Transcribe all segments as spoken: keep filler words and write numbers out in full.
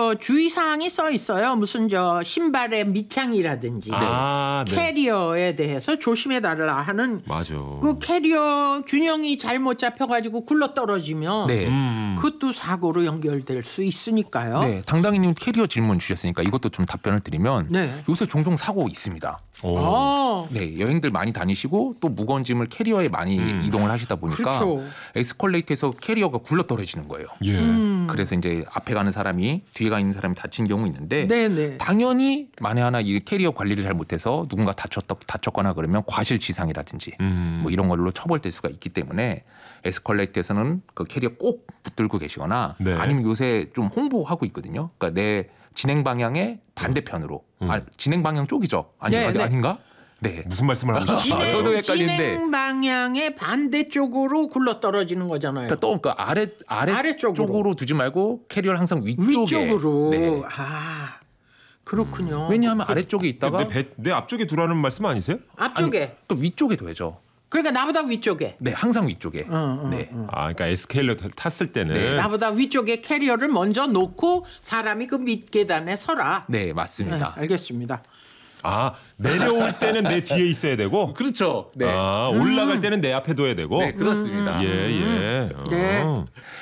저 주의사항이 써 있어요. 무슨 저 신발의 밑창이라든지 아, 네. 캐리어에 대해서 조심해달라 하는. 맞아. 그 캐리어 균형이 잘못 잡혀가지고 굴러 떨어지면 네. 음. 그것도 사고로 연결될 수 있으니까요. 네, 당당히님 캐리어 질문 주셨으니까 이것도 좀 답변을 드리면 네. 요새 종종 사고 있습니다. 오. 아, 네, 여행들 많이 다니시고 또 무거운 짐을 캐리어에 많이 음. 이동을 하시다 보니까 그렇죠. 에스컬레이터에서 캐리어가 굴러 떨어지는 거예요. 예. 음. 그래서 이제 앞에 가는 사람이 뒤에 가 있는 사람이 다친 경우 있는데 네네. 당연히 만에 하나 이 캐리어 관리를 잘못해서 누군가 다쳤, 다쳤거나 그러면 과실치상이라든지 음. 뭐 이런 걸로 처벌될 수가 있기 때문에 에스컬레이터에서는 그 캐리어 꼭 붙들고 계시거나 네. 아니면 요새 좀 홍보하고 있거든요. 그러니까 내 진행 방향의 반대편으로 음. 아, 진행 방향 쪽이죠. 아니, 네, 아니 네. 아닌가? 네. 무슨 말씀을 하고 계시죠? 진행- 저도 헷갈리는데. 진행 방향의 반대쪽으로 굴러 떨어지는 거잖아요. 그러니까 또 그러니까 아래 아래 아래쪽으로. 쪽으로 두지 말고 캐리어를 항상 위쪽에. 위쪽으로. 네. 아, 그렇군요. 왜냐하면 아래쪽에 있다가 내, 배, 내 앞쪽에 두라는 말씀 아니세요? 앞쪽에. 또 위쪽에 둬야죠. 그러니까 나보다 위쪽에. 네, 항상 위쪽에. 어, 어, 네. 어. 아, 그러니까 에스케일레이터 탔을 때는 네. 나보다 위쪽에 캐리어를 먼저 놓고 사람이 그 밑계단에 서라. 네, 네, 맞습니다. 알겠습니다. 아, 내려올 때는 내 뒤에 있어야 되고 그렇죠. 네. 아, 올라갈 때는 내 앞에 둬야 되고. 네, 그렇습니다. 예, 예. 네. 어.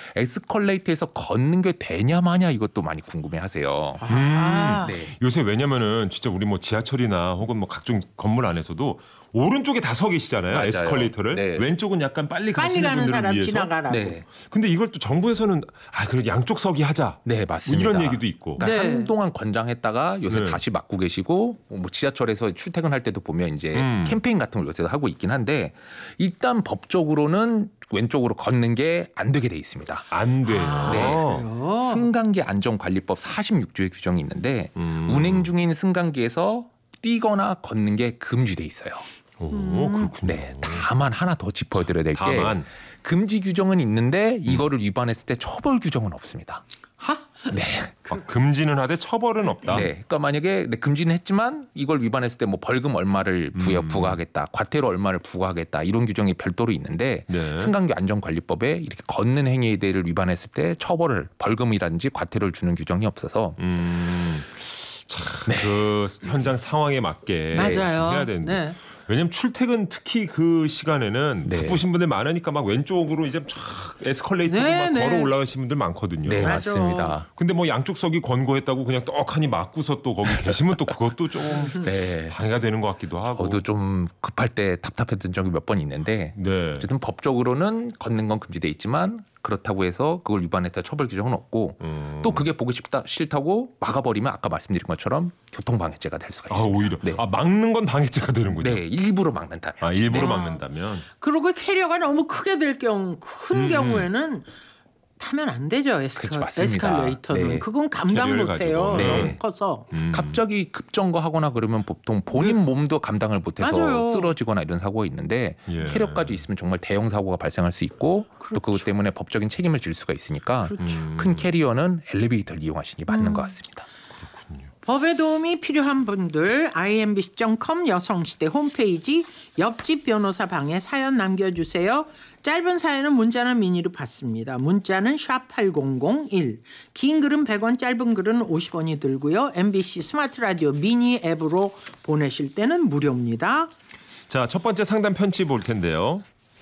에스컬레이터에서 걷는 게 되냐 마냐 이것도 많이 궁금해 하세요. 아, 네. 요새 왜냐면은 진짜 우리 뭐 지하철이나 혹은 뭐 각종 건물 안에서도 오른쪽에 다 서 계시잖아요. 맞아요. 에스컬레이터를. 네. 왼쪽은 약간 빨리 빨리 가시는 가는 분들을 사람 위해서. 지나가라고. 네. 근데 이걸 또 정부에서는 아, 그래 양쪽 서기 하자. 네, 뭐 맞습니다. 이런 얘기도 있고. 그러니까 네. 한동안 권장했다가 요새 네. 다시 막고 계시고 뭐 지하철에서 출퇴근할 때도 보면 이제 음. 캠페인 같은 걸 요새 하고 있긴 한데 일단 법적으로는 왼쪽으로 걷는 게 안 되게 돼 있습니다. 안 돼요. 네. 그래요? 승강기 안전관리법 사십육 조의 규정이 있는데 음. 운행 중인 승강기에서 뛰거나 걷는 게 금지돼 있어요. 오, 그렇군요. 네, 다만 하나 더 짚어드려야 될 게 다만. 금지 규정은 있는데 이거를 위반했을 때 처벌 규정은 없습니다. 하? 네, 아, 금지는 하되 처벌은 없다. 네, 그러니까 만약에 네, 금지는 했지만 이걸 위반했을 때 뭐 벌금 얼마를 부여 음. 부과하겠다, 과태료 얼마를 부과하겠다 이런 규정이 별도로 있는데 네. 승강기 안전관리법에 이렇게 걷는 행위에 대해를 위반했을 때 처벌을 벌금이라든지 과태료를 주는 규정이 없어서 음. 참, 그 현장 상황에 맞게 맞아요. 해야 되는데. 네. 왜냐면 출퇴근 특히 그 시간에는 네. 바쁘신 분들 많으니까 막 왼쪽으로 이제 쫙 에스컬레이터로 네, 막 네. 걸어 올라가신 분들 많거든요. 네, 맞아. 맞습니다. 근데 뭐 양쪽 석이 권고했다고 그냥 떡하니 맞고서 또 거기 계시면 또 그것도 좀 네, 방해가 되는 것 같기도 하고. 저도 좀 급할 때 답답했던 적이 몇 번 있는데 네. 어쨌든 법적으로는 걷는 건 금지돼 있지만 그렇다고 해서 그걸 위반했다 처벌 규정은 없고 음. 또 그게 보기 싫다 싫다고 막아버리면 아까 말씀드린 것처럼 교통방해죄가 될 수가 아, 있습니다. 오히려 네. 아, 막는 건 방해죄가 되는군요. 네, 일부러 막는다면. 아, 일부러 네. 막는다면. 그리고 캐리어가 너무 크게 될 경우, 큰 음, 경우에는 타면 안 되죠. 에스컬, 그렇죠, 맞습니다. 에스컬레이터는. 네. 그건 감당 캐리어를 못해요. 가지고. 네. 너무 커서. 음. 갑자기 급정거하거나 그러면 보통 본인 몸도 감당을 못해서 맞아요. 쓰러지거나 이런 사고가 있는데 예. 캐리어까지 있으면 정말 대형 사고가 발생할 수 있고 또 그것 때문에 법적인 책임을 질 수가 있으니까 그렇죠. 음. 큰 캐리어는 엘리베이터를 이용하시는 게 맞는 것 같습니다. 그렇군요. 법의 도움이 필요한 분들 아이엠비씨 닷컴 여성시대 홈페이지 옆집 변호사 방에 사연 남겨주세요. 짧은 사연은 문자나 미니로 받습니다. 문자는 샵 팔공공일, 긴 글은 백 원, 짧은 글은 오십 원이 들고요. 엠비씨 스마트 라디오 미니 앱으로 보내실 때는 무료입니다. 자, 첫 번째 상담 편지 볼 텐데요.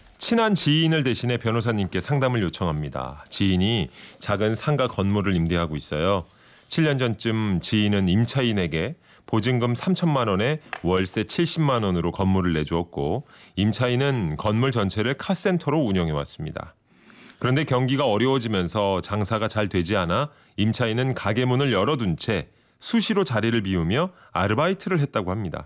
친한 지인을 대신해 변호사님께 상담을 요청합니다. 지인이 작은 상가 건물을 임대하고 있어요. 칠 년 전쯤 지인은 임차인에게 보증금 삼천만 원에 월세 칠십만 원으로 건물을 내주었고 임차인은 건물 전체를 카센터로 운영해 왔습니다. 그런데 경기가 어려워지면서 장사가 잘 되지 않아 임차인은 가게 문을 열어둔 채 수시로 자리를 비우며 아르바이트를 했다고 합니다.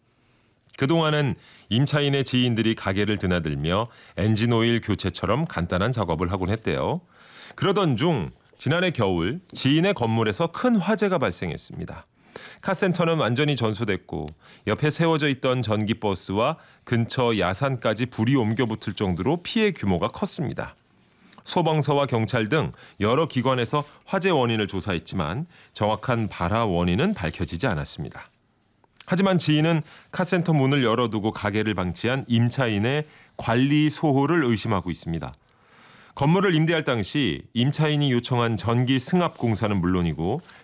그동안은 임차인의 지인들이 가게를 드나들며 엔진오일 교체처럼 간단한 작업을 하곤 했대요. 그러던 중 지난해 겨울 지인의 건물에서 큰 화재가 발생했습니다. 카센터는 완전히 전수됐고 옆에 세워져 있던 전기버스와 근처 야산까지 불이 옮겨 붙을 정도로 피해 규모가 컸습니다. 소방서와 경찰 등 여러 기관에서 화재 원인을 조사했지만 정확한 발화 원인은 밝혀지지 않았습니다. 하지만 지인은 카센터 문을 열어두고 가게를 방치한 임차인의 관리 소홀을 의심하고 있습니다. 건물을 임대할 당시 임차인이 요청한 전기 승합 공사는 물론이고